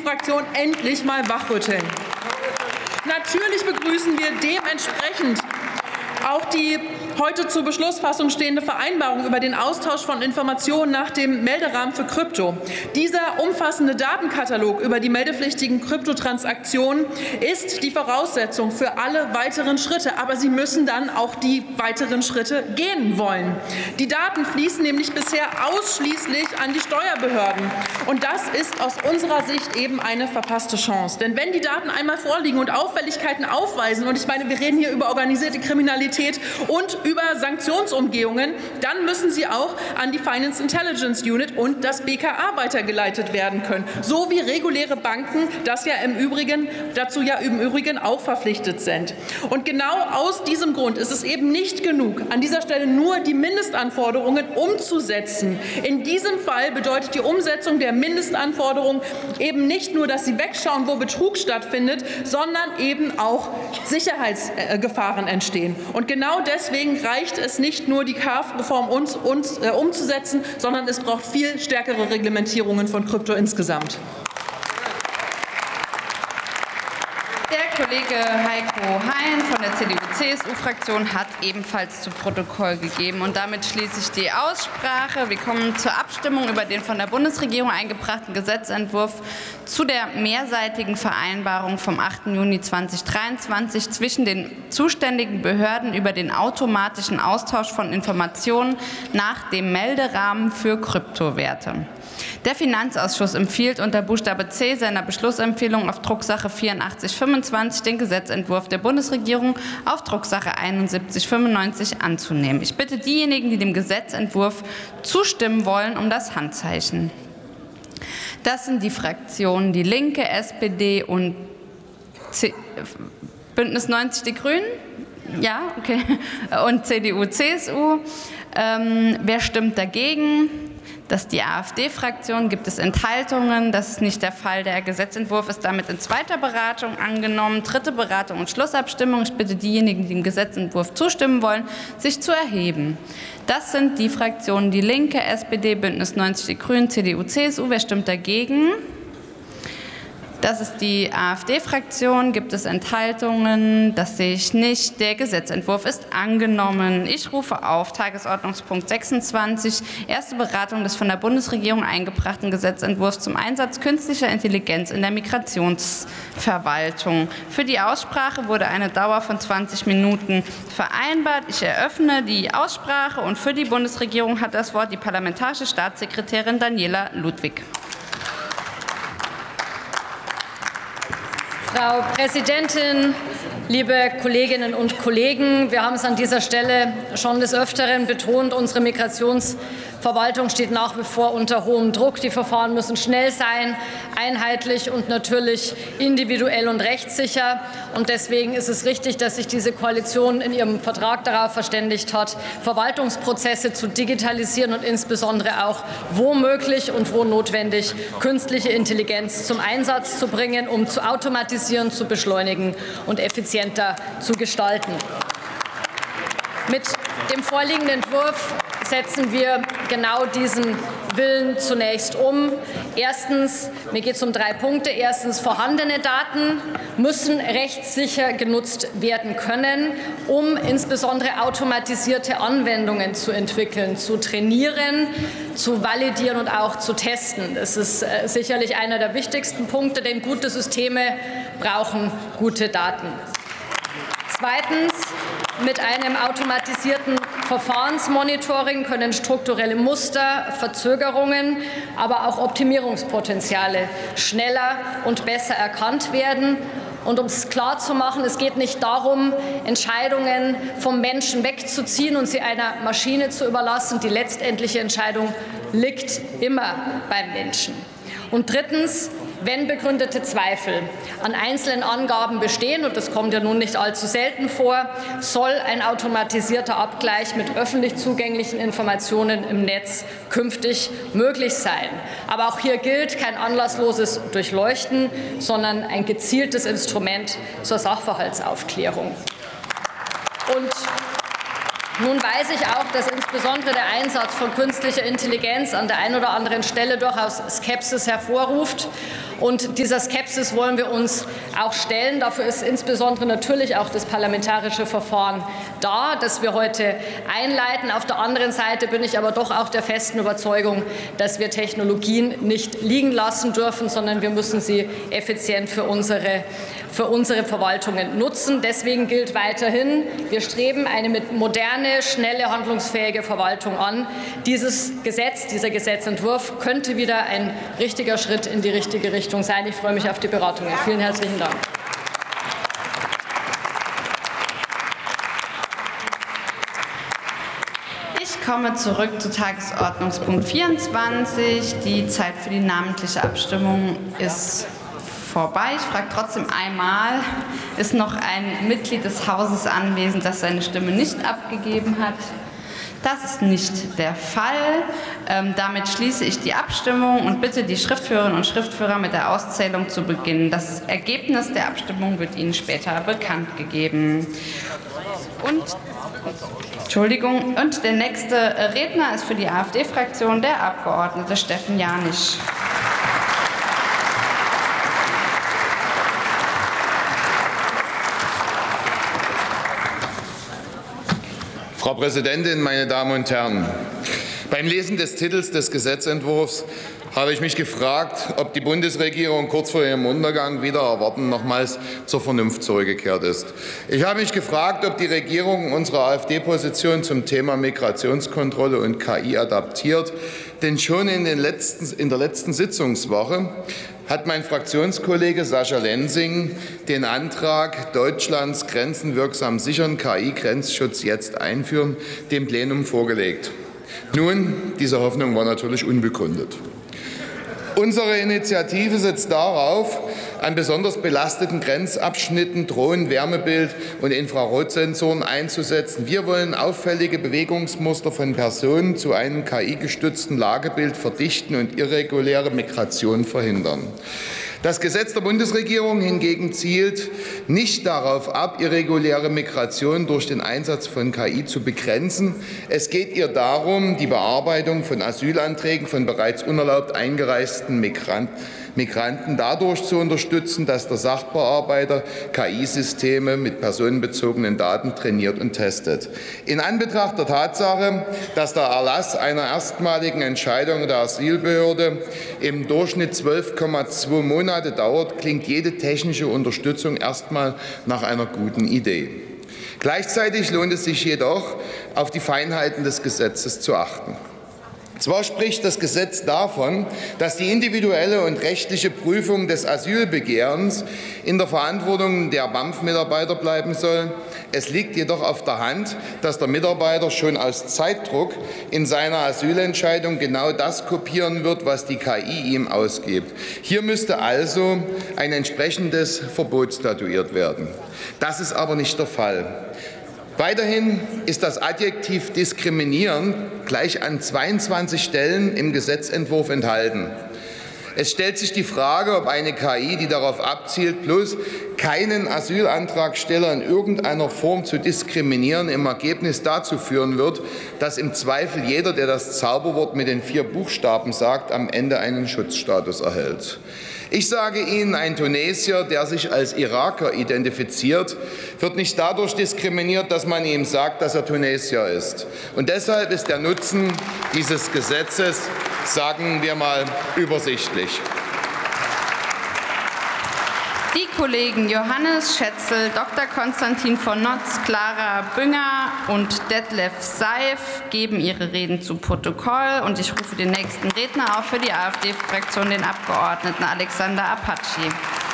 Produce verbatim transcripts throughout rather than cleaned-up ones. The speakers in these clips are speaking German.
Fraktion endlich mal wachrütteln. Natürlich begrüßen wir dementsprechend auch die heute zur Beschlussfassung stehende Vereinbarung über den Austausch von Informationen nach dem Melderahmen für Krypto. Dieser umfassende Datenkatalog über die meldepflichtigen Kryptotransaktionen ist die Voraussetzung für alle weiteren Schritte. Aber sie müssen dann auch die weiteren Schritte gehen wollen. Die Daten fließen nämlich bisher ausschließlich an die Steuerbehörden. Und das ist aus unserer Sicht eben eine verpasste Chance. Denn wenn die Daten einmal vorliegen und Auffälligkeiten aufweisen, und ich meine, wir reden hier über organisierte Kriminalität und über Sanktionsumgehungen, dann müssen sie auch an die Finance Intelligence Unit und das B K A weitergeleitet werden können. So wie reguläre Banken das ja im Übrigen, dazu ja im Übrigen auch verpflichtet sind. Und genau aus diesem Grund ist es eben nicht genug, an dieser Stelle nur die Mindestanforderungen umzusetzen. In diesem Fall bedeutet die Umsetzung der Mindestanforderungen eben nicht nur, dass sie wegschauen, wo Betrug stattfindet, sondern eben auch Sicherheitsgefahren entstehen. Und genau deswegen reicht es nicht nur, die K f-Reform uns, uns, äh, umzusetzen, sondern es braucht viel stärkere Reglementierungen von Krypto insgesamt. Der Kollege Heiko Hein von der C D U C S U-Fraktion hat ebenfalls zu Protokoll gegeben. Und damit schließe ich die Aussprache. Wir kommen zur Abstimmung über den von der Bundesregierung eingebrachten Gesetzentwurf zu der mehrseitigen Vereinbarung vom achten Juni zweitausenddreiundzwanzig zwischen den zuständigen Behörden über den automatischen Austausch von Informationen nach dem Melderahmen für Kryptowerte. Der Finanzausschuss empfiehlt unter Buchstabe C seiner Beschlussempfehlung auf Drucksache vierundachtzig fünfundzwanzig den Gesetzentwurf der Bundesregierung auf Drucksache einundsiebzig fünfundneunzig anzunehmen. Ich bitte diejenigen, die dem Gesetzentwurf zustimmen wollen, um das Handzeichen. Das sind die Fraktionen Die Linke, S P D und C Bündnis neunzig Die Grünen. Ja, okay. Und C D U C S U. Ähm, wer stimmt dagegen? Das ist die AfD-Fraktion. Gibt es Enthaltungen? Das ist nicht der Fall. Der Gesetzentwurf ist damit in zweiter Beratung angenommen. Dritte Beratung und Schlussabstimmung. Ich bitte diejenigen, die dem Gesetzentwurf zustimmen wollen, sich zu erheben. Das sind die Fraktionen Die Linke, S P D, Bündnis neunzig Die Grünen, C D U C S U. Wer stimmt dagegen? Das ist die AfD-Fraktion. Gibt es Enthaltungen? Das sehe ich nicht. Der Gesetzentwurf ist angenommen. Ich rufe auf Tagesordnungspunkt sechsundzwanzig, erste Beratung des von der Bundesregierung eingebrachten Gesetzentwurfs zum Einsatz künstlicher Intelligenz in der Migrationsverwaltung. Für die Aussprache wurde eine Dauer von zwanzig Minuten vereinbart. Ich eröffne die Aussprache und für die Bundesregierung hat das Wort die parlamentarische Staatssekretärin Daniela Ludwig. Frau Präsidentin, liebe Kolleginnen und Kollegen! Wir haben es an dieser Stelle schon des Öfteren betont, unsere Migrationsverwaltung steht nach wie vor unter hohem Druck. Die Verfahren müssen schnell sein, einheitlich und natürlich individuell und rechtssicher. Und deswegen ist es richtig, dass sich diese Koalition in ihrem Vertrag darauf verständigt hat, Verwaltungsprozesse zu digitalisieren und insbesondere auch, wo möglich und wo notwendig, künstliche Intelligenz zum Einsatz zu bringen, um zu automatisieren, zu beschleunigen und effizienter zu gestalten. Mit dem vorliegenden Entwurf setzen wir genau diesen Willen zunächst um. Erstens, mir geht es um drei Punkte. Erstens, vorhandene Daten müssen rechtssicher genutzt werden können, um insbesondere automatisierte Anwendungen zu entwickeln, zu trainieren, zu validieren und auch zu testen. Das ist äh, sicherlich einer der wichtigsten Punkte, denn gute Systeme brauchen gute Daten. Zweitens, mit einem automatisierten Verfahrensmonitoring können strukturelle Muster, Verzögerungen, aber auch Optimierungspotenziale schneller und besser erkannt werden. Und um es klar zu machen, es geht nicht darum, Entscheidungen vom Menschen wegzuziehen und sie einer Maschine zu überlassen. Die letztendliche Entscheidung liegt immer beim Menschen. Und drittens, wenn begründete Zweifel an einzelnen Angaben bestehen, und das kommt ja nun nicht allzu selten vor, soll ein automatisierter Abgleich mit öffentlich zugänglichen Informationen im Netz künftig möglich sein. Aber auch hier gilt kein anlassloses Durchleuchten, sondern ein gezieltes Instrument zur Sachverhaltsaufklärung. Und Nun weiß ich auch, dass insbesondere der Einsatz von künstlicher Intelligenz an der einen oder anderen Stelle durchaus Skepsis hervorruft. Und dieser Skepsis wollen wir uns auch stellen. Dafür ist insbesondere natürlich auch das parlamentarische Verfahren da, das wir heute einleiten. Auf der anderen Seite bin ich aber doch auch der festen Überzeugung, dass wir Technologien nicht liegen lassen dürfen, sondern wir müssen sie effizient für unsere, für unsere Verwaltungen nutzen. Deswegen gilt weiterhin, wir streben eine moderne, schnelle, handlungsfähige Verwaltung an. Dieses Gesetz, dieser Gesetzentwurf könnte wieder ein richtiger Schritt in die richtige Richtung sein. Ich freue mich auf die Beratungen. Vielen herzlichen Dank. Ich komme zurück zu Tagesordnungspunkt vierundzwanzig. Die Zeit für die namentliche Abstimmung ist vorbei. Ich frage trotzdem einmal, ist noch ein Mitglied des Hauses anwesend, das seine Stimme nicht abgegeben hat? Das ist nicht der Fall. Ähm, damit schließe ich die Abstimmung und bitte die Schriftführerinnen und Schriftführer mit der Auszählung zu beginnen. Das Ergebnis der Abstimmung wird Ihnen später bekannt gegeben. Und, Entschuldigung, und der nächste Redner ist für die AfD-Fraktion der Abgeordnete Steffen Janisch. Frau Präsidentin, meine Damen und Herren! Beim Lesen des Titels des Gesetzentwurfs habe ich mich gefragt, ob die Bundesregierung kurz vor ihrem Untergang wider Erwarten nochmals zur Vernunft zurückgekehrt ist. Ich habe mich gefragt, ob die Regierung unsere AfD-Position zum Thema Migrationskontrolle und K I adaptiert. Denn schon in, den letzten, in der letzten Sitzungswoche hat mein Fraktionskollege Sascha Lensing den Antrag Deutschlands Grenzen wirksam sichern, K I-Grenzschutz jetzt einführen, dem Plenum vorgelegt. Nun, diese Hoffnung war natürlich unbegründet. Unsere Initiative setzt darauf, an besonders belasteten Grenzabschnitten Drohnen, Wärmebild und Infrarotsensoren einzusetzen. Wir wollen auffällige Bewegungsmuster von Personen zu einem K I-gestützten Lagebild verdichten und irreguläre Migration verhindern. Das Gesetz der Bundesregierung hingegen zielt nicht darauf ab, irreguläre Migration durch den Einsatz von K I zu begrenzen. Es geht ihr darum, die Bearbeitung von Asylanträgen von bereits unerlaubt eingereisten Migranten Migranten dadurch zu unterstützen, dass der Sachbearbeiter K I-Systeme mit personenbezogenen Daten trainiert und testet. In Anbetracht der Tatsache, dass der Erlass einer erstmaligen Entscheidung der Asylbehörde im Durchschnitt zwölf Komma zwei Monate dauert, klingt jede technische Unterstützung erstmal nach einer guten Idee. Gleichzeitig lohnt es sich jedoch, auf die Feinheiten des Gesetzes zu achten. Zwar spricht das Gesetz davon, dass die individuelle und rechtliche Prüfung des Asylbegehrens in der Verantwortung der B A M F-Mitarbeiter bleiben soll. Es liegt jedoch auf der Hand, dass der Mitarbeiter schon aus Zeitdruck in seiner Asylentscheidung genau das kopieren wird, was die K I ihm ausgibt. Hier müsste also ein entsprechendes Verbot statuiert werden. Das ist aber nicht der Fall. Weiterhin ist das Adjektiv diskriminieren gleich an zweiundzwanzig Stellen im Gesetzentwurf enthalten. Es stellt sich die Frage, ob eine K I, die darauf abzielt, bloß keinen Asylantragsteller in irgendeiner Form zu diskriminieren, im Ergebnis dazu führen wird, dass im Zweifel jeder, der das Zauberwort mit den vier Buchstaben sagt, am Ende einen Schutzstatus erhält. Ich sage Ihnen, ein Tunesier, der sich als Iraker identifiziert, wird nicht dadurch diskriminiert, dass man ihm sagt, dass er Tunesier ist. Und deshalb ist der Nutzen dieses Gesetzes, sagen wir mal, übersichtlich. Die Kollegen Johannes Schätzel, Doktor Konstantin von Notz, Clara Bünger und Detlef Seif geben ihre Reden zu Protokoll. Und ich rufe den nächsten Redner auf für die AfD-Fraktion, den Abgeordneten Alexander Apatschi.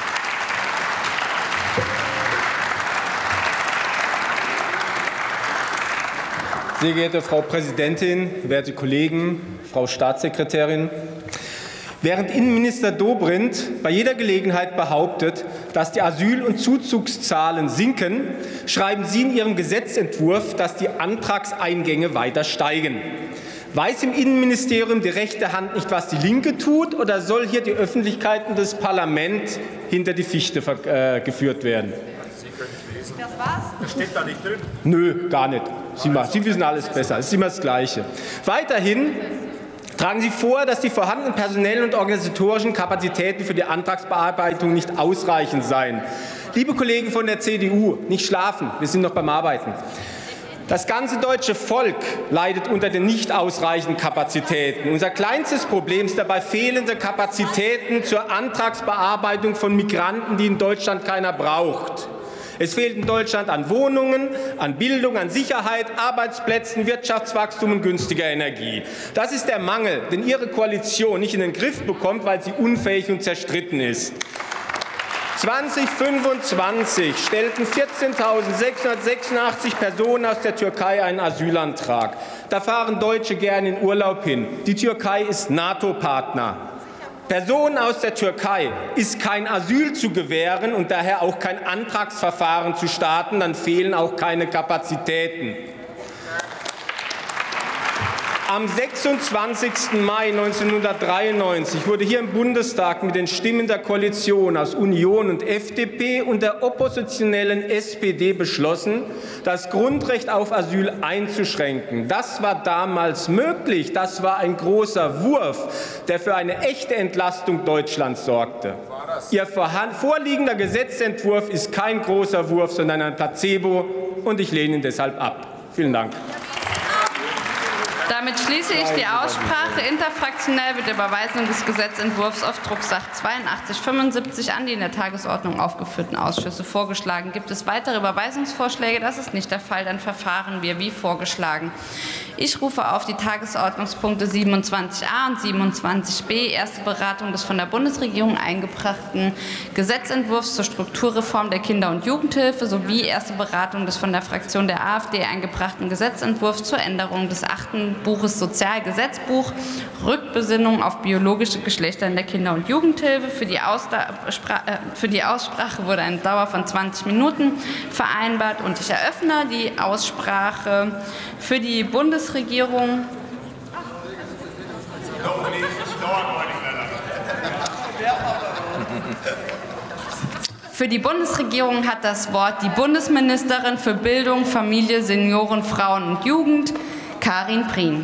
Sehr geehrte Frau Präsidentin, werte Kollegen, Frau Staatssekretärin! Während Innenminister Dobrindt bei jeder Gelegenheit behauptet, dass die Asyl- und Zuzugszahlen sinken, schreiben Sie in Ihrem Gesetzentwurf, dass die Antragseingänge weiter steigen. Weiß im Innenministerium die rechte Hand nicht, was die linke tut, oder soll hier die Öffentlichkeit und das Parlament hinter die Fichte äh, geführt werden? Sie können es lesen. Das war's? Das steht da nicht drin. Nö, gar nicht. Sie, Sie wissen alles besser. Es ist immer das Gleiche. Weiterhin tragen Sie vor, dass die vorhandenen personellen und organisatorischen Kapazitäten für die Antragsbearbeitung nicht ausreichend seien. Liebe Kollegen von der C D U, nicht schlafen, wir sind noch beim Arbeiten. Das ganze deutsche Volk leidet unter den nicht ausreichenden Kapazitäten. Unser kleinstes Problem ist dabei fehlende Kapazitäten zur Antragsbearbeitung von Migranten, die in Deutschland keiner braucht. Es fehlt in Deutschland an Wohnungen, an Bildung, an Sicherheit, Arbeitsplätzen, Wirtschaftswachstum und günstiger Energie. Das ist der Mangel, den Ihre Koalition nicht in den Griff bekommt, weil sie unfähig und zerstritten ist. zweitausendfünfundzwanzig stellten vierzehntausendsechshundertsechsundachtzig Personen aus der Türkei einen Asylantrag. Da fahren Deutsche gerne in Urlaub hin. Die Türkei ist NATO-Partner. Personen aus der Türkei ist kein Asyl zu gewähren und daher auch kein Antragsverfahren zu starten, dann fehlen auch keine Kapazitäten. Am sechsundzwanzigsten Mai neunzehnhundertdreiundneunzig wurde hier im Bundestag mit den Stimmen der Koalition aus Union und F D P und der oppositionellen S P D beschlossen, das Grundrecht auf Asyl einzuschränken. Das war damals möglich. Das war ein großer Wurf, der für eine echte Entlastung Deutschlands sorgte. Ihr vorliegender Gesetzentwurf ist kein großer Wurf, sondern ein Placebo, und ich lehne ihn deshalb ab. Vielen Dank. Damit schließe ich die Aussprache. Interfraktionell wird die Überweisung des Gesetzentwurfs auf Drucksache zweiundachtzig fünfundsiebzig an die in der Tagesordnung aufgeführten Ausschüsse vorgeschlagen. Gibt es weitere Überweisungsvorschläge? Das ist nicht der Fall. Dann verfahren wir wie vorgeschlagen. Ich rufe auf die Tagesordnungspunkte siebenundzwanzig a und siebenundzwanzig b, erste Beratung des von der Bundesregierung eingebrachten Gesetzentwurfs zur Strukturreform der Kinder- und Jugendhilfe sowie erste Beratung des von der Fraktion der AfD eingebrachten Gesetzentwurfs zur Änderung des achten Buches Sozialgesetzbuch, Rückbesinnung auf biologische Geschlechter in der Kinder- und Jugendhilfe. Für die, für die Aussprache wurde eine Dauer von zwanzig Minuten vereinbart und ich eröffne die Aussprache für die Bundesregierung. Für die Bundesregierung hat das Wort die Bundesministerin für Bildung, Familie, Senioren, Frauen und Jugend, Karin Prien.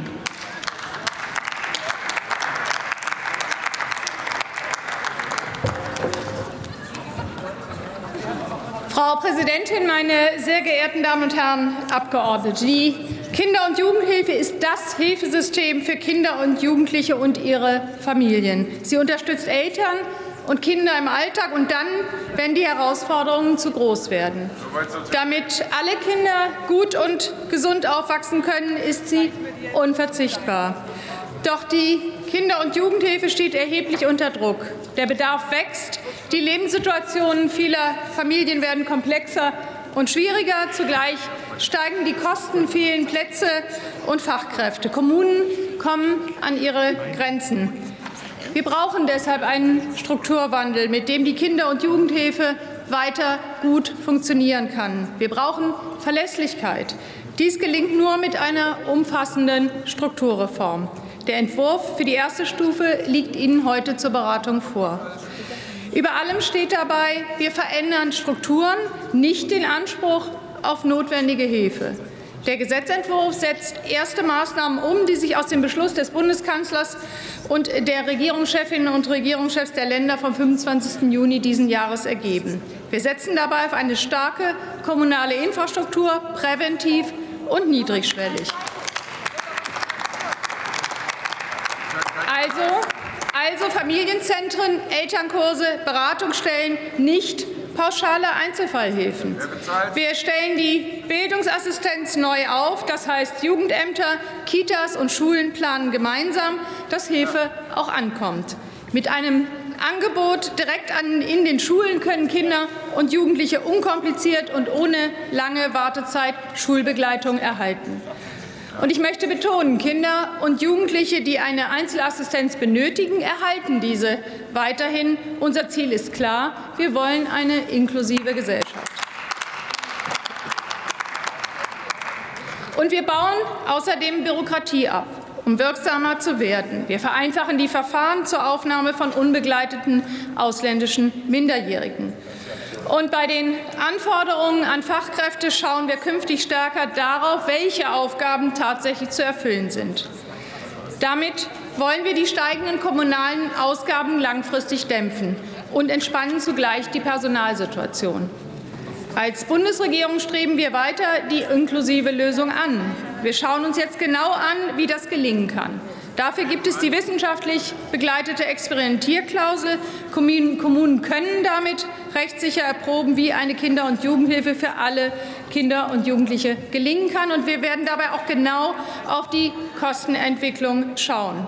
Frau Präsidentin, meine sehr geehrten Damen und Herren Abgeordnete! Die Kinder- und Jugendhilfe ist das Hilfesystem für Kinder und Jugendliche und ihre Familien. Sie unterstützt Eltern und Kinder im Alltag und dann, wenn die Herausforderungen zu groß werden. Damit alle Kinder gut und gesund aufwachsen können, ist sie unverzichtbar. Doch die Kinder- und Jugendhilfe steht erheblich unter Druck. Der Bedarf wächst, die Lebenssituationen vieler Familien werden komplexer und schwieriger. Zugleich steigen die Kosten, fehlen Plätze und Fachkräfte. Kommunen kommen an ihre Grenzen. Wir brauchen deshalb einen Strukturwandel, mit dem die Kinder- und Jugendhilfe weiter gut funktionieren kann. Wir brauchen Verlässlichkeit. Dies gelingt nur mit einer umfassenden Strukturreform. Der Entwurf für die erste Stufe liegt Ihnen heute zur Beratung vor. Über allem steht dabei, wir verändern Strukturen, nicht den Anspruch auf notwendige Hilfe. Der Gesetzentwurf setzt erste Maßnahmen um, die sich aus dem Beschluss des Bundeskanzlers und der Regierungschefinnen und Regierungschefs der Länder vom fünfundzwanzigsten Juni diesen Jahres ergeben. Wir setzen dabei auf eine starke kommunale Infrastruktur, präventiv und niedrigschwellig. Also, also Familienzentren, Elternkurse, Beratungsstellen, nicht pauschale Einzelfallhilfen. Wir stellen die Bildungsassistenz neu auf, das heißt Jugendämter, Kitas und Schulen planen gemeinsam, dass Hilfe auch ankommt. Mit einem Angebot direkt an, in den Schulen können Kinder und Jugendliche unkompliziert und ohne lange Wartezeit Schulbegleitung erhalten. Und ich möchte betonen, Kinder und Jugendliche, die eine Einzelassistenz benötigen, erhalten diese weiterhin. Unser Ziel ist klar, wir wollen eine inklusive Gesellschaft. Und wir bauen außerdem Bürokratie ab, um wirksamer zu werden. Wir vereinfachen die Verfahren zur Aufnahme von unbegleiteten ausländischen Minderjährigen. Und bei den Anforderungen an Fachkräfte schauen wir künftig stärker darauf, welche Aufgaben tatsächlich zu erfüllen sind. Damit wollen wir die steigenden kommunalen Ausgaben langfristig dämpfen und entspannen zugleich die Personalsituation. Als Bundesregierung streben wir weiter die inklusive Lösung an. Wir schauen uns jetzt genau an, wie das gelingen kann. Dafür gibt es die wissenschaftlich begleitete Experimentierklausel. Kommunen können damit rechtssicher erproben, wie eine Kinder- und Jugendhilfe für alle Kinder und Jugendliche gelingen kann. Und wir werden dabei auch genau auf die Kostenentwicklung schauen.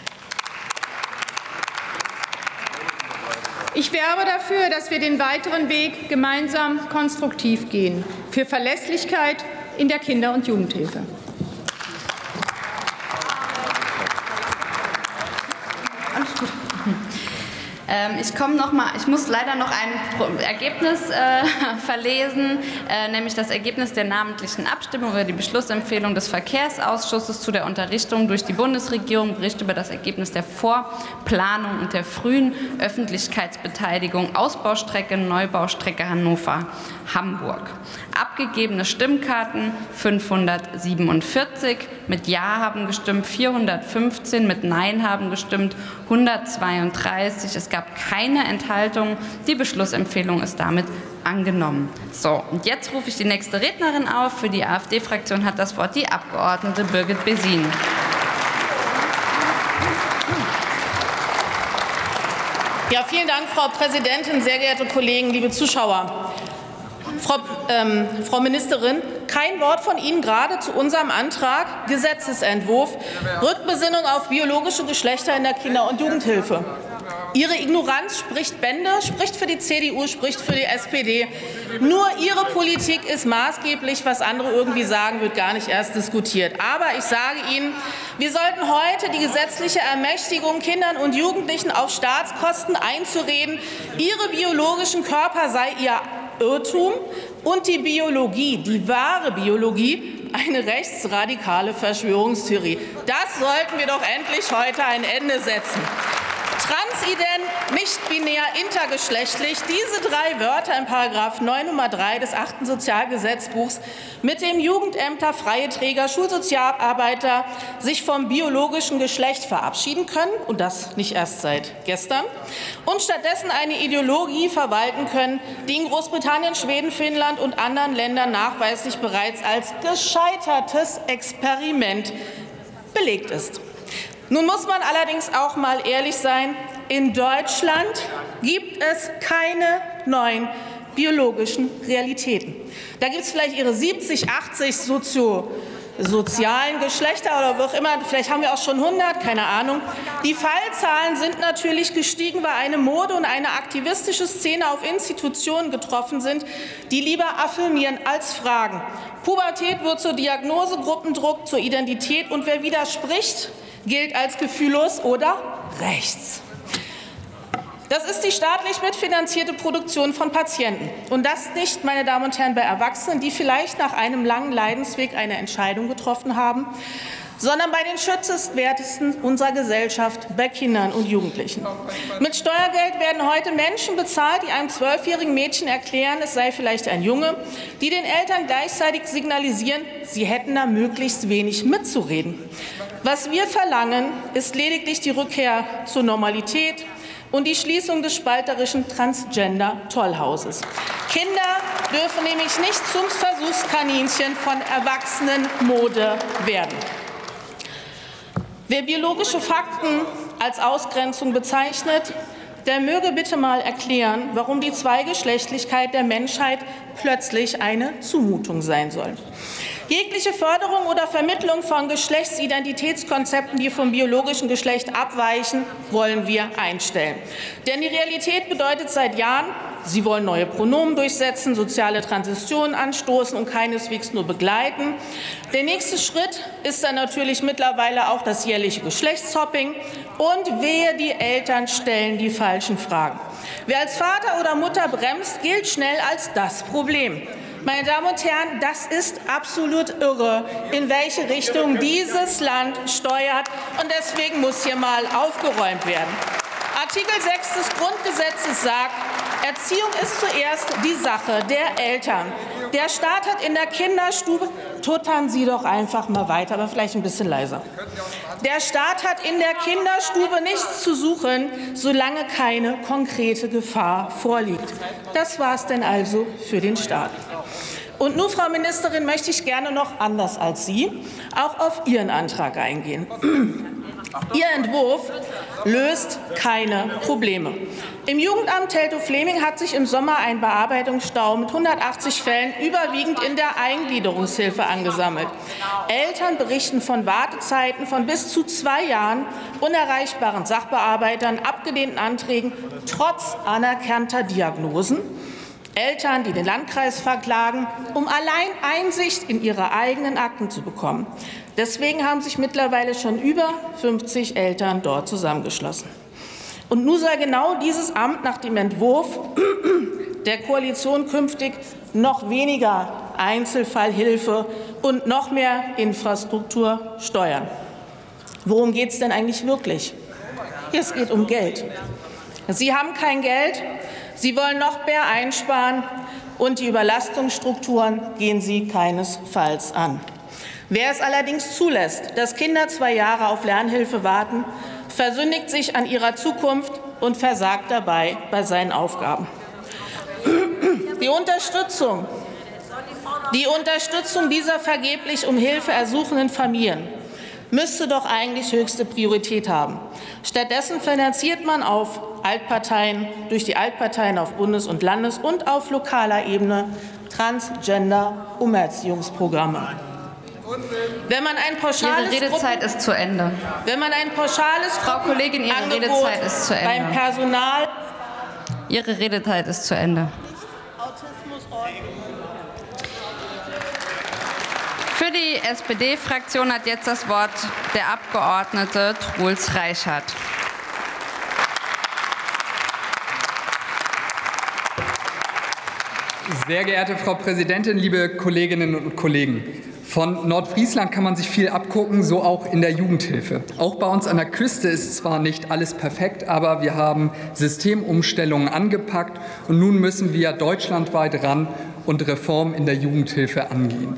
Ich werbe dafür, dass wir den weiteren Weg gemeinsam konstruktiv gehen, für Verlässlichkeit in der Kinder- und Jugendhilfe. Alles gut. Ähm, ich komme noch mal, ich muss leider noch ein Ergebnis äh, verlesen, äh, nämlich das Ergebnis der namentlichen Abstimmung über die Beschlussempfehlung des Verkehrsausschusses zu der Unterrichtung durch die Bundesregierung, Bericht über das Ergebnis der Vorplanung und der frühen Öffentlichkeitsbeteiligung Ausbaustrecke, Neubaustrecke Hannover-Hamburg. Abgegebene Stimmkarten fünfhundertsiebenundvierzig, mit Ja haben gestimmt vierhundertfünfzehn, mit Nein haben gestimmt hundertzweiunddreißig. Es gab keine Enthaltungen. Die Beschlussempfehlung ist damit angenommen. So, und jetzt rufe ich die nächste Rednerin auf. Für die AfD-Fraktion hat das Wort die Abgeordnete Birgit Besin. Ja, vielen Dank, Frau Präsidentin, sehr geehrte Kollegen, liebe Zuschauer. Frau, ähm, Frau Ministerin, kein Wort von Ihnen gerade zu unserem Antrag Gesetzesentwurf Rückbesinnung auf biologische Geschlechter in der Kinder- und Jugendhilfe. Ihre Ignoranz spricht Bände, spricht für die C D U, spricht für die S P D. Nur Ihre Politik ist maßgeblich, was andere irgendwie sagen, wird gar nicht erst diskutiert. Aber ich sage Ihnen, wir sollten heute die gesetzliche Ermächtigung, Kindern und Jugendlichen auf Staatskosten einzureden, ihre biologischen Körper sei ihr Irrtum und die Biologie, die wahre Biologie, eine rechtsradikale Verschwörungstheorie. Das sollten wir doch endlich heute ein Ende setzen. Transident, nicht-binär, intergeschlechtlich, diese drei Wörter in Paragraph neun Nummer drei des achten Sozialgesetzbuchs, mit dem Jugendämter, freie Träger, Schulsozialarbeiter sich vom biologischen Geschlecht verabschieden können, und das nicht erst seit gestern, und stattdessen eine Ideologie verwalten können, die in Großbritannien, Schweden, Finnland und anderen Ländern nachweislich bereits als gescheitertes Experiment belegt ist. Nun muss man allerdings auch mal ehrlich sein, in Deutschland gibt es keine neuen biologischen Realitäten. Da gibt es vielleicht ihre siebzig, achtzig sozio sozialen Geschlechter oder wie auch immer, vielleicht haben wir auch schon hundert, keine Ahnung. Die Fallzahlen sind natürlich gestiegen, weil eine Mode und eine aktivistische Szene auf Institutionen getroffen sind, die lieber affirmieren als fragen. Pubertät wird zur Diagnose, Gruppendruck zur Identität, und wer widerspricht, gilt als gefühllos oder rechts. Das ist die staatlich mitfinanzierte Produktion von Patienten. Und das nicht, meine Damen und Herren, bei Erwachsenen, die vielleicht nach einem langen Leidensweg eine Entscheidung getroffen haben, sondern bei den schützenswertesten unserer Gesellschaft, bei Kindern und Jugendlichen. Mit Steuergeld werden heute Menschen bezahlt, die einem zwölfjährigen Mädchen erklären, es sei vielleicht ein Junge, die den Eltern gleichzeitig signalisieren, sie hätten da möglichst wenig mitzureden. Was wir verlangen, ist lediglich die Rückkehr zur Normalität und die Schließung des spalterischen Transgender-Tollhauses. Kinder dürfen nämlich nicht zum Versuchskaninchen von Erwachsenenmode werden. Wer biologische Fakten als Ausgrenzung bezeichnet, der möge bitte mal erklären, warum die Zweigeschlechtlichkeit der Menschheit plötzlich eine Zumutung sein soll. Jegliche Förderung oder Vermittlung von Geschlechtsidentitätskonzepten, die vom biologischen Geschlecht abweichen, wollen wir einstellen. Denn die Realität bedeutet seit Jahren, Sie wollen neue Pronomen durchsetzen, soziale Transitionen anstoßen und keineswegs nur begleiten. Der nächste Schritt ist dann natürlich mittlerweile auch das jährliche Geschlechtshopping. Und wehe, die Eltern stellen die falschen Fragen. Wer als Vater oder Mutter bremst, gilt schnell als das Problem. Meine Damen und Herren, das ist absolut irre, in welche Richtung dieses Land steuert. Und deswegen muss hier mal aufgeräumt werden. Artikel sechs des Grundgesetzes sagt, Erziehung ist zuerst die Sache der Eltern. Der Staat hat in der Kinderstube, tuttern Sie doch einfach mal weiter, aber vielleicht ein bisschen leiser. Der Staat hat in der Kinderstube nichts zu suchen, solange keine konkrete Gefahr vorliegt. Das war es denn also für den Staat. Und nun, Frau Ministerin, möchte ich gerne noch anders als Sie auch auf Ihren Antrag eingehen. Ihr Entwurf löst keine Probleme. Im Jugendamt Teltow-Fleming hat sich im Sommer ein Bearbeitungsstau mit hundertachtzig Fällen überwiegend in der Eingliederungshilfe angesammelt. Eltern berichten von Wartezeiten von bis zu zwei Jahren, unerreichbaren Sachbearbeitern, abgelehnten Anträgen trotz anerkannter Diagnosen. Eltern, die den Landkreis verklagen, um allein Einsicht in ihre eigenen Akten zu bekommen. Deswegen haben sich mittlerweile schon über fünfzig Eltern dort zusammengeschlossen. Und nun soll genau dieses Amt nach dem Entwurf der Koalition künftig noch weniger Einzelfallhilfe und noch mehr Infrastruktur steuern. Worum geht es denn eigentlich wirklich? Es geht um Geld. Sie haben kein Geld. Sie wollen noch mehr einsparen, und die Überlastungsstrukturen gehen Sie keinesfalls an. Wer es allerdings zulässt, dass Kinder zwei Jahre auf Lernhilfe warten, versündigt sich an ihrer Zukunft und versagt dabei bei seinen Aufgaben. Die Unterstützung, die Unterstützung dieser vergeblich um Hilfe ersuchenden Familien müsste doch eigentlich höchste Priorität haben. Stattdessen finanziert man auf Altparteien, durch die Altparteien auf Bundes- und Landes- und auf lokaler Ebene Transgender-Umerziehungsprogramme. Wenn man ein pauschales Ihre Redezeit ist zu Ende. Wenn man ein pauschales Frau Kollegin, Ihre Angebot Redezeit ist zu Ende. Beim Personal Ihre Redezeit ist zu Ende. Für die S P D-Fraktion hat jetzt das Wort der Abgeordnete Truls Reichert. Sehr geehrte Frau Präsidentin, liebe Kolleginnen und Kollegen! Von Nordfriesland kann man sich viel abgucken, so auch in der Jugendhilfe. Auch bei uns an der Küste ist zwar nicht alles perfekt, aber wir haben Systemumstellungen angepackt und nun müssen wir deutschlandweit ran und Reformen in der Jugendhilfe angehen.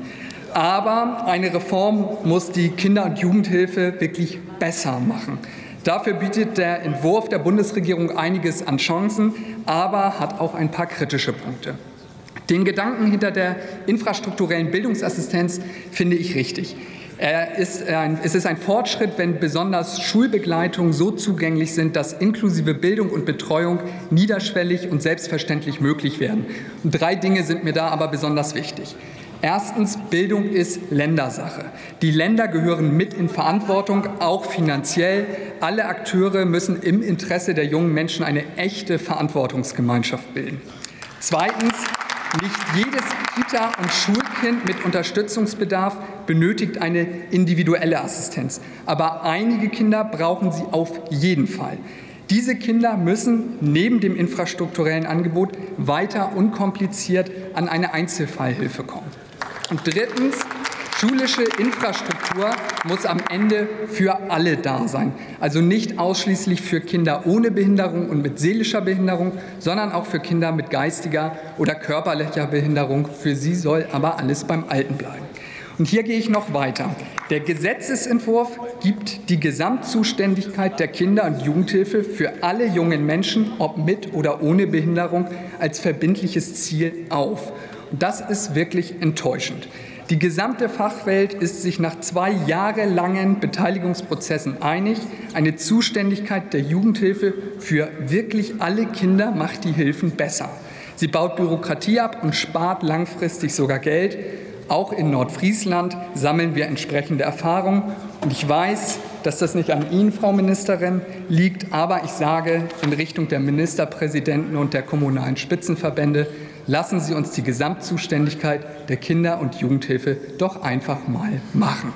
Aber eine Reform muss die Kinder- und Jugendhilfe wirklich besser machen. Dafür bietet der Entwurf der Bundesregierung einiges an Chancen, aber hat auch ein paar kritische Punkte. Den Gedanken hinter der infrastrukturellen Bildungsassistenz finde ich richtig. Er ist ein, es ist ein Fortschritt, wenn besonders Schulbegleitungen so zugänglich sind, dass inklusive Bildung und Betreuung niederschwellig und selbstverständlich möglich werden. Und drei Dinge sind mir da aber besonders wichtig. Erstens, Bildung ist Ländersache. Die Länder gehören mit in Verantwortung, auch finanziell. Alle Akteure müssen im Interesse der jungen Menschen eine echte Verantwortungsgemeinschaft bilden. Zweitens, nicht jedes Kita- und Schulkind mit Unterstützungsbedarf benötigt eine individuelle Assistenz. Aber einige Kinder brauchen sie auf jeden Fall. Diese Kinder müssen neben dem infrastrukturellen Angebot weiter unkompliziert an eine Einzelfallhilfe kommen. Und drittens, schulische Infrastruktur muss am Ende für alle da sein. Also nicht ausschließlich für Kinder ohne Behinderung und mit seelischer Behinderung, sondern auch für Kinder mit geistiger oder körperlicher Behinderung. Für sie soll aber alles beim Alten bleiben. Und hier gehe ich noch weiter. Der Gesetzesentwurf gibt die Gesamtzuständigkeit der Kinder- und Jugendhilfe für alle jungen Menschen, ob mit oder ohne Behinderung, als verbindliches Ziel auf. Und das ist wirklich enttäuschend. Die gesamte Fachwelt ist sich nach zwei jahrelangen Beteiligungsprozessen einig. Eine Zuständigkeit der Jugendhilfe für wirklich alle Kinder macht die Hilfen besser. Sie baut Bürokratie ab und spart langfristig sogar Geld. Auch in Nordfriesland sammeln wir entsprechende Erfahrungen. Und ich weiß, dass das nicht an Ihnen, Frau Ministerin, liegt. Aber ich sage in Richtung der Ministerpräsidenten und der kommunalen Spitzenverbände, lassen Sie uns die Gesamtzuständigkeit der Kinder- und Jugendhilfe doch einfach mal machen.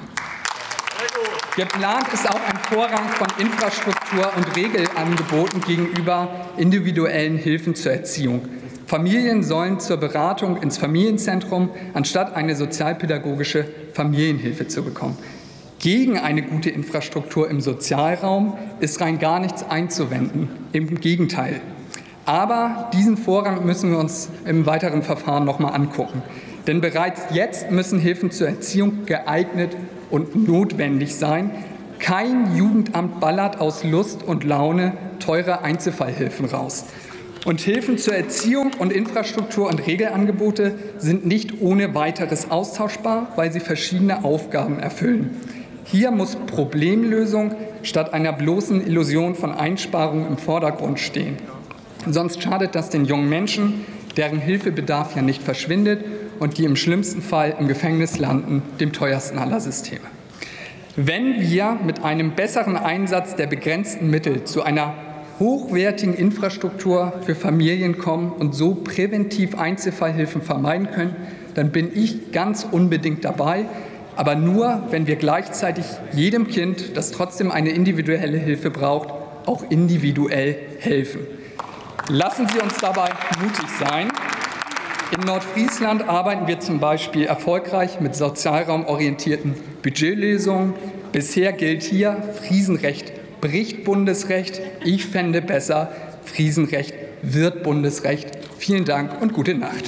Geplant ist auch ein Vorrang von Infrastruktur und Regelangeboten gegenüber individuellen Hilfen zur Erziehung. Familien sollen zur Beratung ins Familienzentrum, anstatt eine sozialpädagogische Familienhilfe zu bekommen. Gegen eine gute Infrastruktur im Sozialraum ist rein gar nichts einzuwenden. Im Gegenteil. Aber diesen Vorrang müssen wir uns im weiteren Verfahren noch mal angucken. Denn bereits jetzt müssen Hilfen zur Erziehung geeignet und notwendig sein. Kein Jugendamt ballert aus Lust und Laune teure Einzelfallhilfen raus. Und Hilfen zur Erziehung und Infrastruktur und Regelangebote sind nicht ohne weiteres austauschbar, weil sie verschiedene Aufgaben erfüllen. Hier muss Problemlösung statt einer bloßen Illusion von Einsparungen im Vordergrund stehen. Sonst schadet das den jungen Menschen, deren Hilfebedarf ja nicht verschwindet und die im schlimmsten Fall im Gefängnis landen, dem teuersten aller Systeme. Wenn wir mit einem besseren Einsatz der begrenzten Mittel zu einer hochwertigen Infrastruktur für Familien kommen und so präventiv Einzelfallhilfen vermeiden können, dann bin ich ganz unbedingt dabei, aber nur, wenn wir gleichzeitig jedem Kind, das trotzdem eine individuelle Hilfe braucht, auch individuell helfen. Lassen Sie uns dabei mutig sein. In Nordfriesland arbeiten wir zum Beispiel erfolgreich mit sozialraumorientierten Budgetlösungen. Bisher gilt hier, Friesenrecht bricht Bundesrecht. Ich fände besser, Friesenrecht wird Bundesrecht. Vielen Dank und gute Nacht.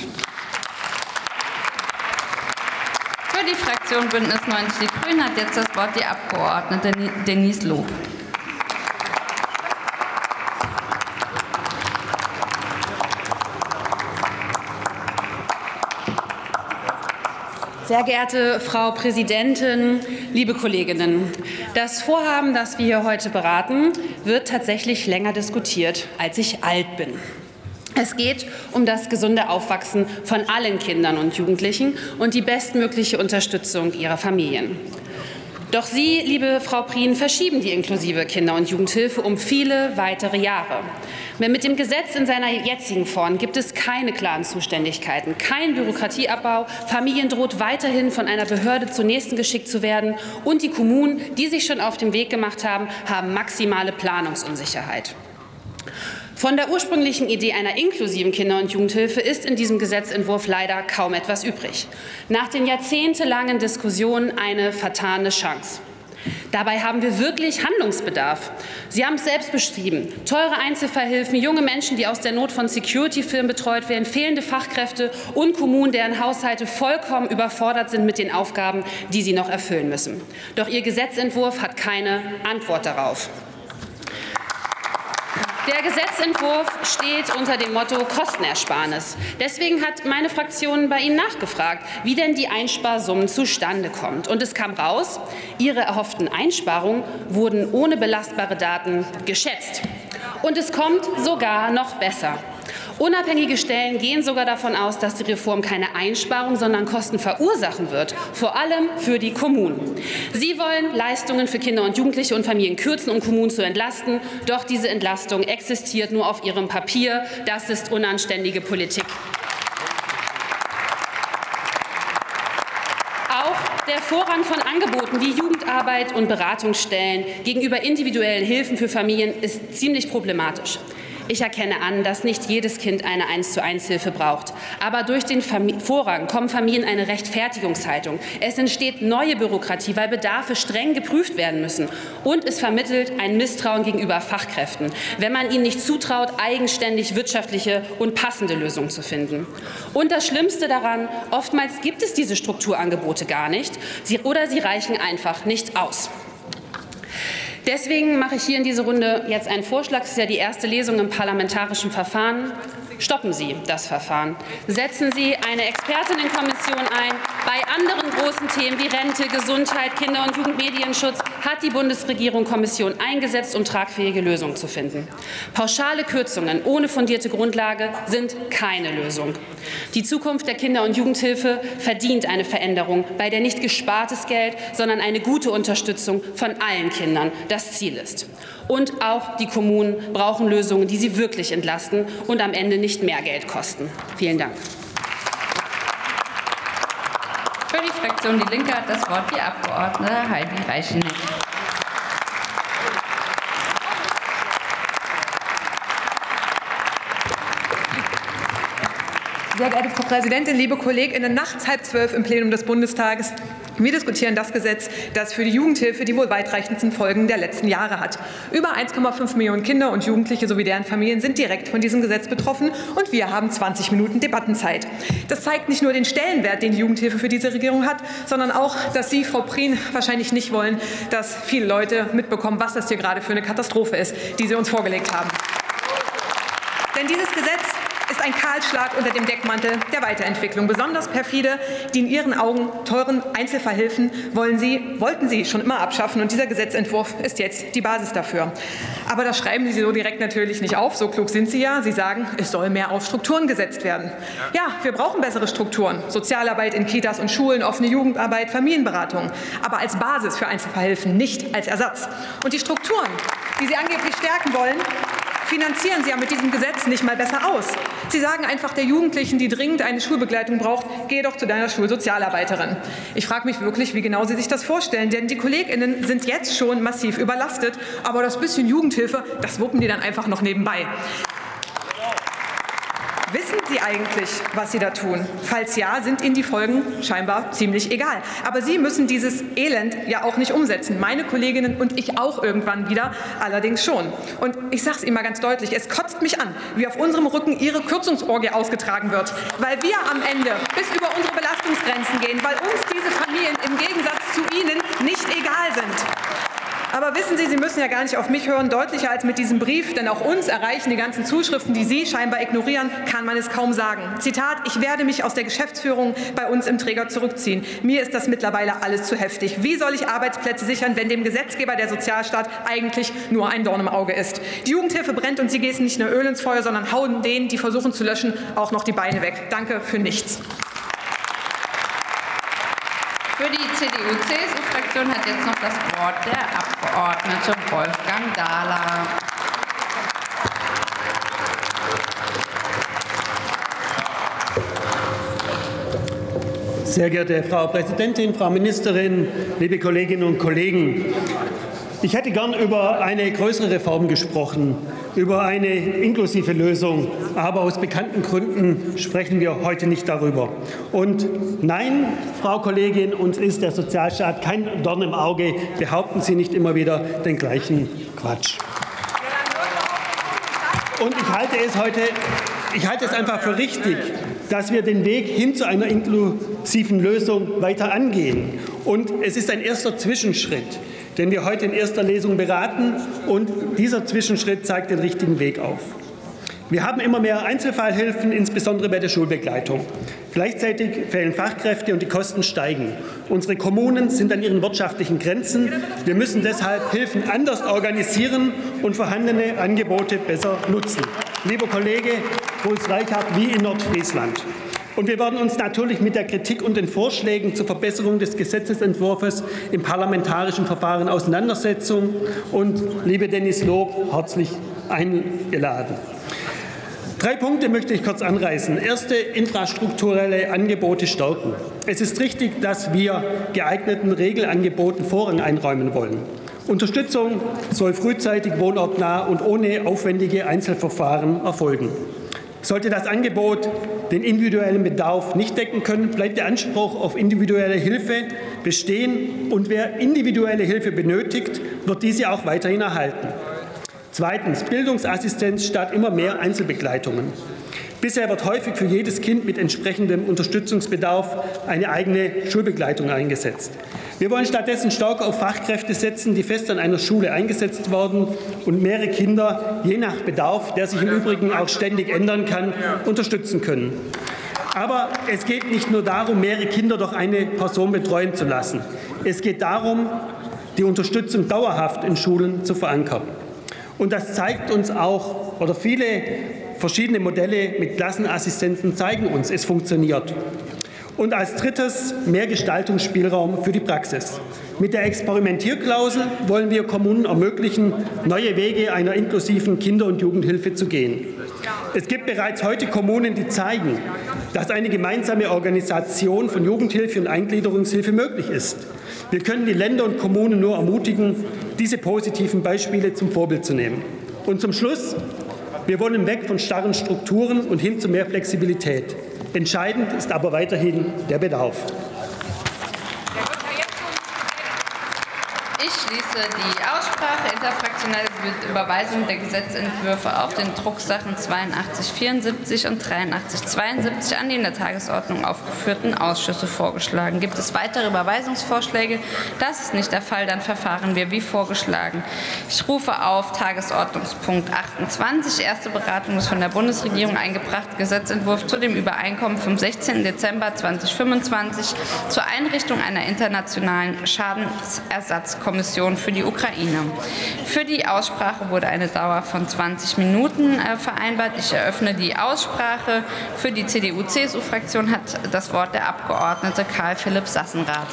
Für die Fraktion Bündnis neunzig Die Grünen hat jetzt das Wort die Abgeordnete Denise Lob. Sehr geehrte Frau Präsidentin, liebe Kolleginnen! Das Vorhaben, das wir hier heute beraten, wird tatsächlich länger diskutiert, als ich alt bin. Es geht um das gesunde Aufwachsen von allen Kindern und Jugendlichen und die bestmögliche Unterstützung ihrer Familien. Doch Sie, liebe Frau Prien, verschieben die inklusive Kinder- und Jugendhilfe um viele weitere Jahre. Mit dem Gesetz in seiner jetzigen Form gibt es keine klaren Zuständigkeiten, kein Bürokratieabbau, Familien droht weiterhin von einer Behörde zur nächsten geschickt zu werden und die Kommunen, die sich schon auf den Weg gemacht haben, haben maximale Planungsunsicherheit. Von der ursprünglichen Idee einer inklusiven Kinder- und Jugendhilfe ist in diesem Gesetzentwurf leider kaum etwas übrig. Nach den jahrzehntelangen Diskussionen eine vertane Chance. Dabei haben wir wirklich Handlungsbedarf. Sie haben es selbst beschrieben. Teure Einzelfallhilfen, junge Menschen, die aus der Not von Security-Firmen betreut werden, fehlende Fachkräfte und Kommunen, deren Haushalte vollkommen überfordert sind mit den Aufgaben, die sie noch erfüllen müssen. Doch Ihr Gesetzentwurf hat keine Antwort darauf. Der Gesetzentwurf steht unter dem Motto Kostenersparnis. Deswegen hat meine Fraktion bei Ihnen nachgefragt, wie denn die Einsparsummen zustande kommen. Und es kam raus, Ihre erhofften Einsparungen wurden ohne belastbare Daten geschätzt. Und es kommt sogar noch besser. Unabhängige Stellen gehen sogar davon aus, dass die Reform keine Einsparung, sondern Kosten verursachen wird, vor allem für die Kommunen. Sie wollen Leistungen für Kinder und Jugendliche und Familien kürzen, um Kommunen zu entlasten. Doch diese Entlastung existiert nur auf ihrem Papier. Das ist unanständige Politik. Auch der Vorrang von Angeboten wie Jugendarbeit und Beratungsstellen gegenüber individuellen Hilfen für Familien ist ziemlich problematisch. Ich erkenne an, dass nicht jedes Kind eine eins zu eins Hilfe braucht. Aber durch den Famili- Vorrang kommen Familien in eine Rechtfertigungshaltung. Es entsteht neue Bürokratie, weil Bedarfe streng geprüft werden müssen. Und es vermittelt ein Misstrauen gegenüber Fachkräften, wenn man ihnen nicht zutraut, eigenständig wirtschaftliche und passende Lösungen zu finden. Und das Schlimmste daran, oftmals gibt es diese Strukturangebote gar nicht sie, oder sie reichen einfach nicht aus. Deswegen mache ich hier in dieser Runde jetzt einen Vorschlag. Es ist ja die erste Lesung im parlamentarischen Verfahren. Stoppen Sie das Verfahren. Setzen Sie eine Expertinnenkommission ein. Bei anderen großen Themen wie Rente, Gesundheit, Kinder- und Jugendmedienschutz hat die Bundesregierung Kommission eingesetzt, um tragfähige Lösungen zu finden. Pauschale Kürzungen ohne fundierte Grundlage sind keine Lösung. Die Zukunft der Kinder- und Jugendhilfe verdient eine Veränderung, bei der nicht gespartes Geld, sondern eine gute Unterstützung von allen Kindern das Ziel ist. Und auch die Kommunen brauchen Lösungen, die sie wirklich entlasten und am Ende nicht mehr Geld kosten. Vielen Dank. Für die Fraktion Die Linke hat das Wort die Abgeordnete Heidi Reicheneck. Sehr geehrte Frau Präsidentin, liebe KollegInnen, nachts halb zwölf im Plenum des Bundestages. Wir diskutieren das Gesetz, das für die Jugendhilfe die wohl weitreichendsten Folgen der letzten Jahre hat. Über eins Komma fünf Millionen Kinder und Jugendliche sowie deren Familien sind direkt von diesem Gesetz betroffen und wir haben zwanzig Minuten Debattenzeit. Das zeigt nicht nur den Stellenwert, den die Jugendhilfe für diese Regierung hat, sondern auch, dass Sie, Frau Prien, wahrscheinlich nicht wollen, dass viele Leute mitbekommen, was das hier gerade für eine Katastrophe ist, die Sie uns vorgelegt haben. Denn dieses Gesetz ist ein Kahlschlag unter dem Deckmantel der Weiterentwicklung. Besonders perfide, die in Ihren Augen teuren Einzelfallhilfen wollen Sie, wollten Sie schon immer abschaffen, und dieser Gesetzentwurf ist jetzt die Basis dafür. Aber das schreiben Sie so direkt natürlich nicht auf, so klug sind Sie ja. Sie sagen, es soll mehr auf Strukturen gesetzt werden. Ja, wir brauchen bessere Strukturen, Sozialarbeit in Kitas und Schulen, offene Jugendarbeit, Familienberatung, aber als Basis für Einzelfallhilfen, nicht als Ersatz. Und die Strukturen, die Sie angeblich stärken wollen, finanzieren Sie ja mit diesem Gesetz nicht mal besser aus. Sie sagen einfach der Jugendlichen, die dringend eine Schulbegleitung braucht, geh doch zu deiner Schulsozialarbeiterin. Ich frage mich wirklich, wie genau Sie sich das vorstellen, denn die KollegInnen sind jetzt schon massiv überlastet, aber das bisschen Jugendhilfe, das wuppen die dann einfach noch nebenbei. Wissen Sie eigentlich, was Sie da tun? Falls ja, sind Ihnen die Folgen scheinbar ziemlich egal. Aber Sie müssen dieses Elend ja auch nicht umsetzen. Meine Kolleginnen und ich auch irgendwann wieder, allerdings schon. Und ich sage es Ihnen mal ganz deutlich, es kotzt mich an, wie auf unserem Rücken Ihre Kürzungsorgie ausgetragen wird. Weil wir am Ende bis über unsere Belastungsgrenzen gehen, weil uns diese Familien im Gegensatz zu Ihnen nicht egal sind. Aber wissen Sie, Sie müssen ja gar nicht auf mich hören, deutlicher als mit diesem Brief, denn auch uns erreichen die ganzen Zuschriften, die Sie scheinbar ignorieren, kann man es kaum sagen. Zitat, ich werde mich aus der Geschäftsführung bei uns im Träger zurückziehen. Mir ist das mittlerweile alles zu heftig. Wie soll ich Arbeitsplätze sichern, wenn dem Gesetzgeber der Sozialstaat eigentlich nur ein Dorn im Auge ist? Die Jugendhilfe brennt und Sie gießen nicht nur Öl ins Feuer, sondern hauen denen, die versuchen zu löschen, auch noch die Beine weg. Danke für nichts. Für die C D U C S U-Fraktion hat jetzt noch das Wort der Abgeordnete Wolfgang Dahler. Sehr geehrte Frau Präsidentin, Frau Ministerin, liebe Kolleginnen und Kollegen! Ich hätte gern über eine größere Reform gesprochen, über eine inklusive Lösung. Aber aus bekannten Gründen sprechen wir heute nicht darüber. Und nein, Frau Kollegin, uns ist der Sozialstaat kein Dorn im Auge. Behaupten Sie nicht immer wieder den gleichen Quatsch. Und ich halte es heute, ich halte es einfach für richtig, dass wir den Weg hin zu einer inklusiven Lösung weiter angehen. Und es ist ein erster Zwischenschritt, den wir heute in erster Lesung beraten, und dieser Zwischenschritt zeigt den richtigen Weg auf. Wir haben immer mehr Einzelfallhilfen, insbesondere bei der Schulbegleitung. Gleichzeitig fehlen Fachkräfte und die Kosten steigen. Unsere Kommunen sind an ihren wirtschaftlichen Grenzen. Wir müssen deshalb Hilfen anders organisieren und vorhandene Angebote besser nutzen. Lieber Kollege Bulls-Reichert, wie in Nordfriesland. Und wir werden uns natürlich mit der Kritik und den Vorschlägen zur Verbesserung des Gesetzesentwurfs im parlamentarischen Verfahren auseinandersetzen. Und, liebe Dennis Lob, herzlich eingeladen. Drei Punkte möchte ich kurz anreißen. Erste, infrastrukturelle Angebote stärken. Es ist richtig, dass wir geeigneten Regelangeboten Vorrang einräumen wollen. Unterstützung soll frühzeitig, wohnortnah und ohne aufwendige Einzelverfahren erfolgen. Sollte das Angebot den individuellen Bedarf nicht decken können, bleibt der Anspruch auf individuelle Hilfe bestehen, und wer individuelle Hilfe benötigt, wird diese auch weiterhin erhalten. Zweitens, Bildungsassistenz statt immer mehr Einzelbegleitungen. Bisher wird häufig für jedes Kind mit entsprechendem Unterstützungsbedarf eine eigene Schulbegleitung eingesetzt. Wir wollen stattdessen stark auf Fachkräfte setzen, die fest an einer Schule eingesetzt werden und mehrere Kinder, je nach Bedarf, der sich im Übrigen auch ständig ändern kann, unterstützen können. Aber es geht nicht nur darum, mehrere Kinder durch eine Person betreuen zu lassen. Es geht darum, die Unterstützung dauerhaft in Schulen zu verankern. Und das zeigt uns auch, oder viele verschiedene Modelle mit Klassenassistenten zeigen uns, es funktioniert. Und als drittes mehr Gestaltungsspielraum für die Praxis. Mit der Experimentierklausel wollen wir Kommunen ermöglichen, neue Wege einer inklusiven Kinder- und Jugendhilfe zu gehen. Es gibt bereits heute Kommunen, die zeigen, dass eine gemeinsame Organisation von Jugendhilfe und Eingliederungshilfe möglich ist. Wir können die Länder und Kommunen nur ermutigen, diese positiven Beispiele zum Vorbild zu nehmen. Und zum Schluss, wir wollen weg von starren Strukturen und hin zu mehr Flexibilität. Entscheidend ist aber weiterhin der Bedarf. Ich schließe die Aussprache. Interfraktionelle Überweisung der Gesetzentwürfe auf den Drucksachen zweiundachtzig vierundsiebzig und dreiundachtzig zweiundsiebzig an die in der Tagesordnung aufgeführten Ausschüsse vorgeschlagen. Gibt es weitere Überweisungsvorschläge? Das ist nicht der Fall. Dann verfahren wir wie vorgeschlagen. Ich rufe auf Tagesordnungspunkt achtundzwanzig, erste Beratung des von der Bundesregierung eingebrachten Gesetzentwurf zu dem Übereinkommen vom sechzehnten Dezember zweitausendfünfundzwanzig zur Einrichtung einer internationalen Schadensersatzkommission für die Ukraine. Für die Aussprache wurde eine Dauer von zwanzig Minuten äh, vereinbart. Ich eröffne die Aussprache. Für die C D U C S U-Fraktion hat das Wort der Abgeordnete Karl Philipp Sassenrath.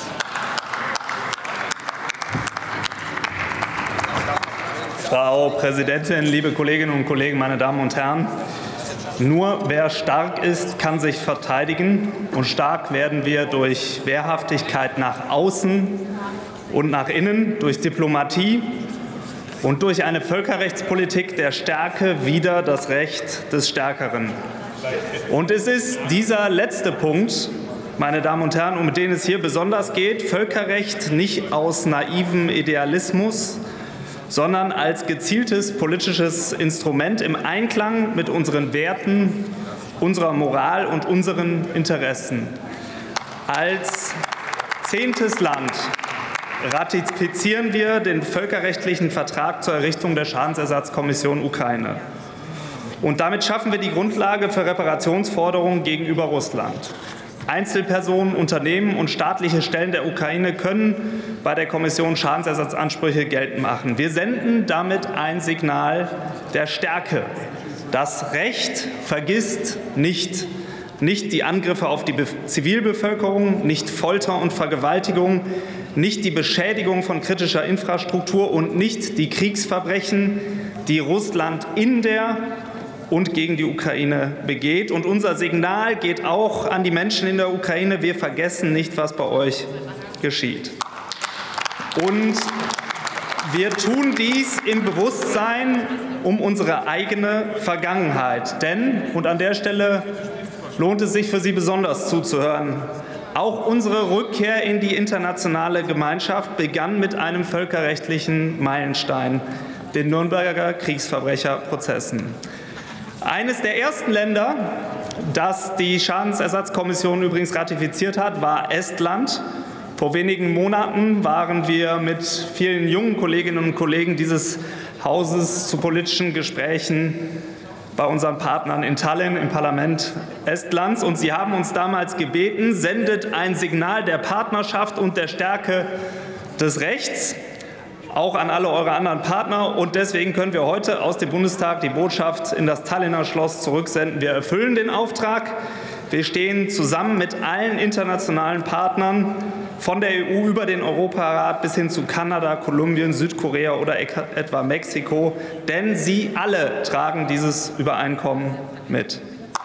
Frau Präsidentin, liebe Kolleginnen und Kollegen, meine Damen und Herren! Nur wer stark ist, kann sich verteidigen. Und stark werden wir durch Wehrhaftigkeit nach außen und nach innen, durch Diplomatie und durch eine Völkerrechtspolitik der Stärke wider das Recht des Stärkeren. Und es ist dieser letzte Punkt, meine Damen und Herren, um den es hier besonders geht, Völkerrecht nicht aus naivem Idealismus, sondern als gezieltes politisches Instrument im Einklang mit unseren Werten, unserer Moral und unseren Interessen. Als zehntes Land ratifizieren wir den völkerrechtlichen Vertrag zur Errichtung der Schadensersatzkommission Ukraine. Und damit schaffen wir die Grundlage für Reparationsforderungen gegenüber Russland. Einzelpersonen, Unternehmen und staatliche Stellen der Ukraine können bei der Kommission Schadensersatzansprüche geltend machen. Wir senden damit ein Signal der Stärke. Das Recht vergisst nicht, nicht die Angriffe auf die Zivilbevölkerung, nicht Folter und Vergewaltigung, nicht die Beschädigung von kritischer Infrastruktur und nicht die Kriegsverbrechen, die Russland in der und gegen die Ukraine begeht. Und unser Signal geht auch an die Menschen in der Ukraine. Wir vergessen nicht, was bei euch geschieht. Und wir tun dies im Bewusstsein um unsere eigene Vergangenheit. Denn, und an der Stelle lohnt es sich für Sie besonders zuzuhören, auch unsere Rückkehr in die internationale Gemeinschaft begann mit einem völkerrechtlichen Meilenstein, den Nürnberger Kriegsverbrecherprozessen. Eines der ersten Länder, das die Schadensersatzkommission übrigens ratifiziert hat, war Estland. Vor wenigen Monaten waren wir mit vielen jungen Kolleginnen und Kollegen dieses Hauses zu politischen Gesprächen bei unseren Partnern in Tallinn im Parlament Estlands. Und sie haben uns damals gebeten, sendet ein Signal der Partnerschaft und der Stärke des Rechts, auch an alle eure anderen Partner. Und deswegen können wir heute aus dem Bundestag die Botschaft in das Tallinner Schloss zurücksenden. Wir erfüllen den Auftrag. Wir stehen zusammen mit allen internationalen Partnern, von der E U über den Europarat bis hin zu Kanada, Kolumbien, Südkorea oder etwa Mexiko. Denn sie alle tragen dieses Übereinkommen mit.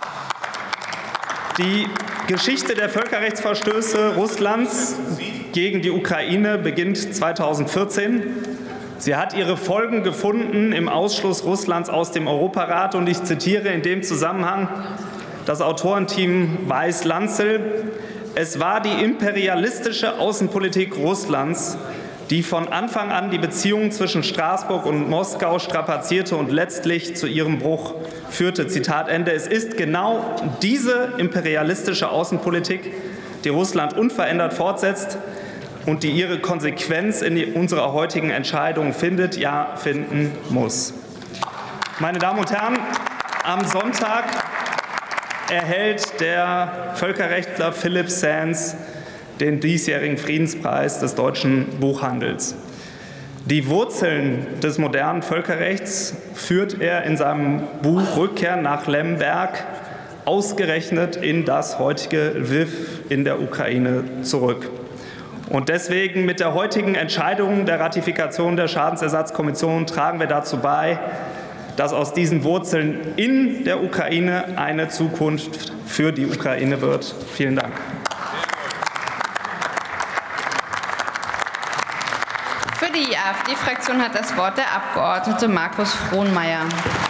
Die Geschichte der Völkerrechtsverstöße Russlands gegen die Ukraine beginnt zweitausendvierzehn. Sie hat ihre Folgen gefunden im Ausschluss Russlands aus dem Europarat. Und ich zitiere in dem Zusammenhang das Autorenteam Weiß-Lanzel: Es war die imperialistische Außenpolitik Russlands, die von Anfang an die Beziehungen zwischen Straßburg und Moskau strapazierte und letztlich zu ihrem Bruch führte. Zitat Ende. Es ist genau diese imperialistische Außenpolitik, die Russland unverändert fortsetzt und die ihre Konsequenz in unserer heutigen Entscheidung findet, ja finden muss. Meine Damen und Herren, am Sonntag erhält der Völkerrechtler Philipp Sands den diesjährigen Friedenspreis des deutschen Buchhandels. Die Wurzeln des modernen Völkerrechts führt er in seinem Buch Rückkehr nach Lemberg ausgerechnet in das heutige Lwiw in der Ukraine zurück. Und deswegen mit der heutigen Entscheidung der Ratifikation der Schadensersatzkommission tragen wir dazu bei, dass aus diesen Wurzeln in der Ukraine eine Zukunft für die Ukraine wird. Vielen Dank. Für die AfD-Fraktion hat das Wort der Abgeordnete Markus Frohnmeier.